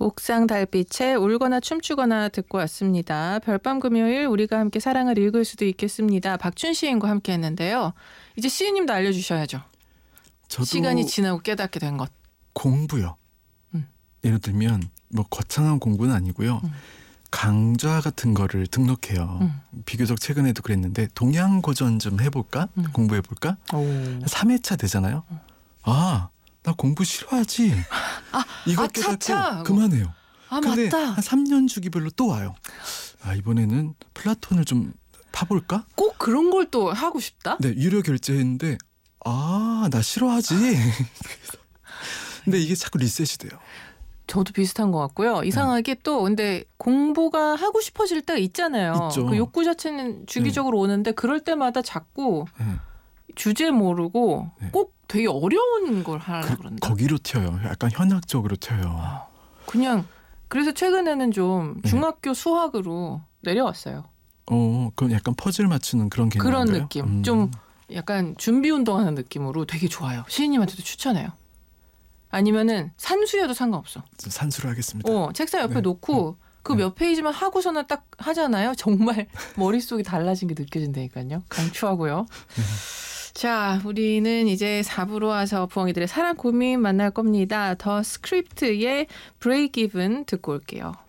옥상 달빛에 울거나 춤추거나 듣고 왔습니다. 별밤 금요일 우리가 함께 사랑을 읽을 수도 있겠습니다. 박준 시인과 함께 했는데요. 이제 시인님도 알려주셔야죠. 저도 시간이 지나고 깨닫게 된 것. 공부요. 예를 들면 뭐 거창한 공부는 아니고요. 강좌 같은 거를 등록해요. 비교적 최근에도 그랬는데 동양고전 좀 해볼까? 공부해볼까? 3회차 되잖아요. 아, 나 공부 싫어하지. 이거 깨닫고 그만해요. 근데 맞다. 한 3년 주기별로 또 와요. 아, 이번에는 플라톤을 좀 파볼까? 꼭 그런 걸 또 하고 싶다? 네, 유료 결제했는데 나 싫어하지. 근데 이게 자꾸 리셋이 돼요. 저도 비슷한 것 같고요. 이상하게 또 근데 공부가 하고 싶어질 때가 있잖아요. 있죠. 그 욕구 자체는 주기적으로 오는데 그럴 때마다 자꾸 주제 모르고 꼭 되게 어려운 걸 하려고 그런다. 거기로 튀어요. 약간 현학적으로 튀어요. 그냥 그래서 최근에는 좀 중학교 수학으로 내려왔어요. 그건 약간 퍼즐 맞추는 그런 개념인가요? 그런 느낌. 좀 약간 준비 운동하는 느낌으로 되게 좋아요. 시인님한테도 추천해요. 아니면은 산수여도 상관없어. 산수를 하겠습니다. 책상 옆에 놓고 그 몇 페이지만 하고서는 딱 하잖아요. 정말 머릿속이 달라진 게 느껴진다니까요. 강추하고요. 자, 우리는 이제 4부로 와서 부엉이들의 사랑 고민 만날 겁니다. 더 스크립트의 브레이크 이븐 듣고 올게요.